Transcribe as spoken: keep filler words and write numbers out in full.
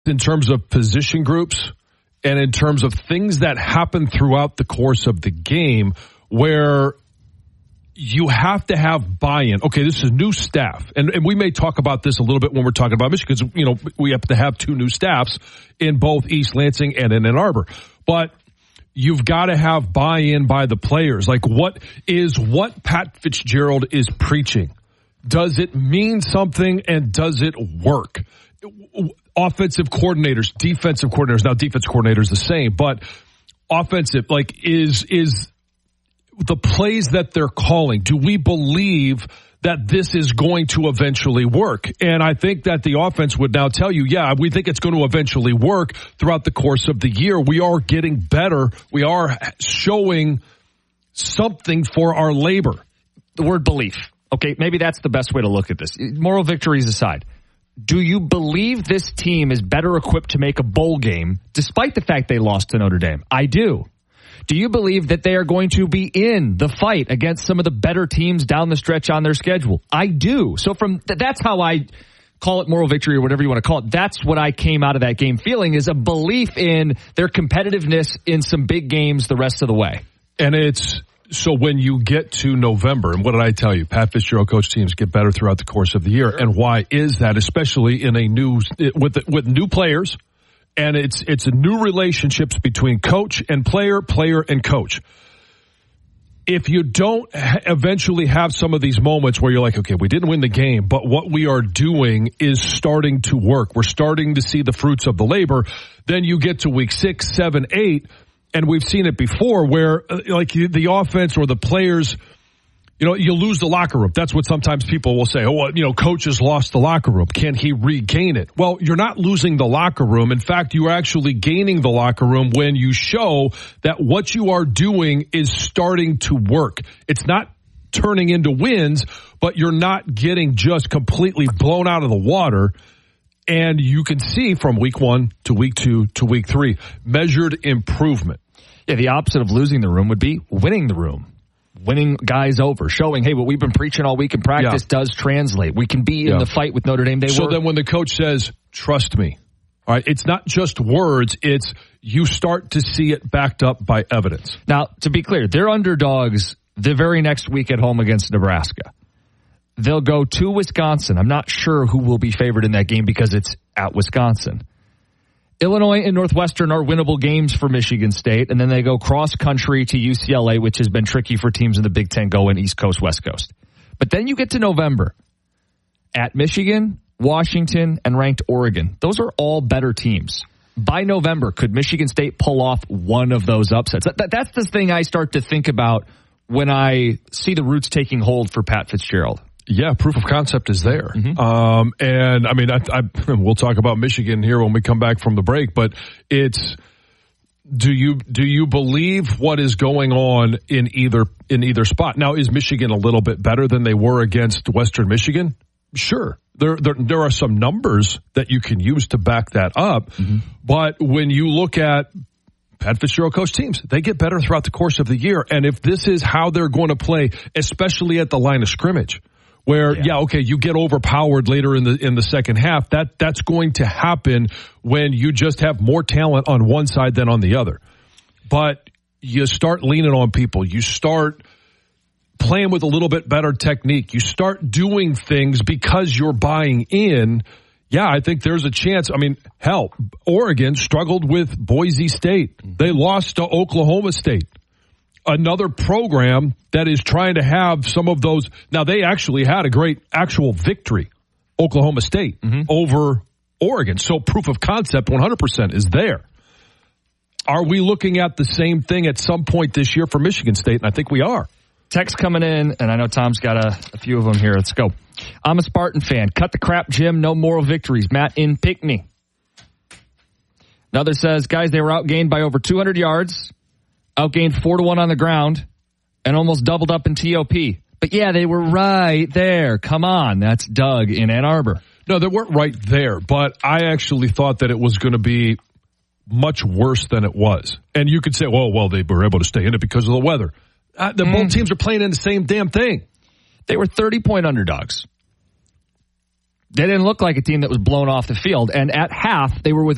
in terms of position groups and in terms of things that happen throughout the course of the game where you have to have buy-in. Okay, this is new staff, and, and we may talk about this a little bit when we're talking about Michigan, because, you know, we have to have two new staffs in both East Lansing and in Ann Arbor. But you've got to have buy-in by the players. Like, what is what Pat Fitzgerald is preaching? Does it mean something, and does it work? Offensive coordinators, defensive coordinators. Now, defensive coordinators the same, but offensive, like, is is the plays that they're calling, do we believe that this is going to eventually work? And I think that the offense would now tell you, yeah, we think it's going to eventually work throughout the course of the year. We are getting better. We are showing something for our labor. The word belief. Okay, maybe that's the best way to look at this. Moral victories aside, do you believe this team is better equipped to make a bowl game despite the fact they lost to Notre Dame? I do. Do you believe that they are going to be in the fight against some of the better teams down the stretch on their schedule? I do. So from th- that's how I call it moral victory or whatever you want to call it. That's what I came out of that game feeling, is a belief in their competitiveness in some big games the rest of the way. And it's so when you get to November, and what did I tell you? Pat Fitzgerald coach teams get better throughout the course of the year. And why is that? Especially in a new with with new players. And it's it's a new relationships between coach and player, player and coach. If you don't ha- eventually have some of these moments where you're like, okay, we didn't win the game, but what we are doing is starting to work. We're starting to see the fruits of the labor. Then you get to week six, seven, eight, and we've seen it before where uh, like the offense or the players, you know, you lose the locker room. That's what sometimes people will say. Oh, well, you know, coach has lost the locker room. Can he regain it? Well, you're not losing the locker room. In fact, you're actually gaining the locker room when you show that what you are doing is starting to work. It's not turning into wins, but you're not getting just completely blown out of the water. And you can see from week one to week two to week three, measured improvement. Yeah, the opposite of losing the room would be winning the room. Winning guys over, showing, hey, what we've been preaching all week in practice yeah. does translate. We can be in yeah. the fight with Notre Dame. They so were. then when the coach says, trust me, all right, it's not just words, it's you start to see it backed up by evidence. Now, to be clear, they're underdogs the very next week at home against Nebraska. They'll go to Wisconsin. I'm not sure who will be favored in that game because it's at Wisconsin. Illinois and Northwestern are winnable games for Michigan State, and then they go cross-country to U C L A, which has been tricky for teams in the Big Ten going East Coast, West Coast. But then you get to November at Michigan, Washington, and ranked Oregon. Those are all better teams. By November, could Michigan State pull off one of those upsets? That, that's the thing I start to think about when I see the roots taking hold for Pat Fitzgerald. Yeah, proof of concept is there. Mm-hmm. Um, and, I mean, I, I, we'll talk about Michigan here when we come back from the break, but it's, do you do you believe what is going on in either in either spot? Now, is Michigan a little bit better than they were against Western Michigan? Sure. There, there, there are some numbers that you can use to back that up, mm-hmm. but when you look at Pat Fitzgerald coach teams, they get better throughout the course of the year, and if this is how they're going to play, especially at the line of scrimmage, where, yeah. yeah, okay, you get overpowered later in the in the second half. That that's going to happen when you just have more talent on one side than on the other. But you start leaning on people. You start playing with a little bit better technique. You start doing things because you're buying in. Yeah, I think there's a chance. I mean, hell, Oregon struggled with Boise State. They lost to Oklahoma State. Another program that is trying to have some of those. Now, they actually had a great actual victory, Oklahoma State, mm-hmm. over Oregon. So proof of concept one hundred percent is there. Are we looking at the same thing at some point this year for Michigan State? And I think we are. Text coming in, and I know Tom's got a, a few of them here. Let's go. I'm a Spartan fan. Cut the crap, Jim. No moral victories. Matt in Pinckney. Another says, guys, they were outgained by over two hundred yards. Outgained four to one on the ground and almost doubled up in T O P. But yeah, they were right there. Come on. That's Doug in Ann Arbor. No, they weren't right there, but I actually thought that it was going to be much worse than it was. And you could say, well, well, they were able to stay in it because of the weather. Uh, the mm. both teams are playing in the same damn thing. They were thirty-point underdogs. They didn't look like a team that was blown off the field. And at half, they were within